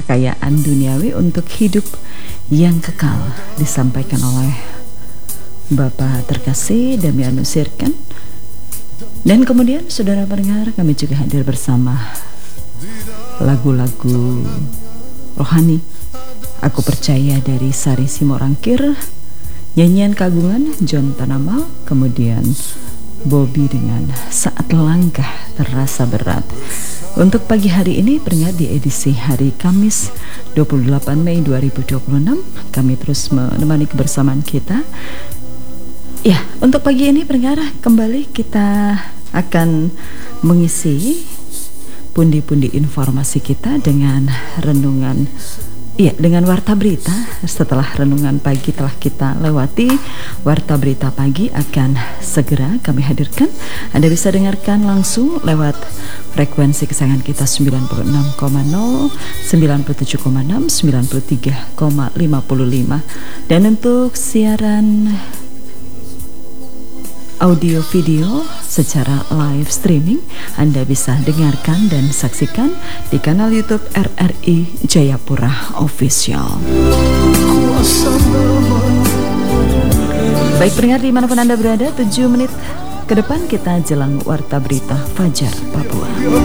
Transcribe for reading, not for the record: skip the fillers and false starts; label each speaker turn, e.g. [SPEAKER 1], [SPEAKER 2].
[SPEAKER 1] kekayaan duniawi untuk hidup yang kekal, disampaikan oleh Bapak terkasih Damian Nusirkan. Dan kemudian saudara pendengar, kami juga hadir bersama lagu-lagu rohani Aku Percaya dari Sari Simorangkir, nyanyian kagungan John Tanamal, kemudian Bobby dengan Saat Langkah Terasa Berat. Untuk pagi hari ini pendengar, di edisi hari Kamis 28 Mei 2026, kami terus menemani kebersamaan kita. Ya, untuk pagi ini pendengar, kembali kita akan mengisi pundi-pundi informasi kita dengan renungan, dengan warta berita. Setelah renungan pagi telah kita lewati, warta berita pagi akan segera kami hadirkan. Anda bisa dengarkan langsung lewat frekuensi kesayangan kita 96,0, 97,6, 93,55. Dan untuk siaran audio video secara live streaming, Anda bisa dengarkan dan saksikan di kanal YouTube RRI Jayapura Official. Baik pendengar, dimanapun Anda berada, 7 menit ke depan kita jelang warta berita Fajar Papua.